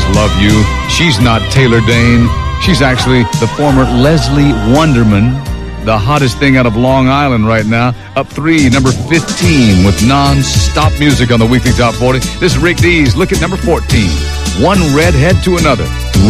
Love You. She's not Taylor Dayne. She's actually the former Leslie Wonderman, the hottest thing out of Long Island right now. Up 3, number 15 with non-stop music on the Weekly Top 40. This is Rick Dees. Look at number 14. One redhead to another.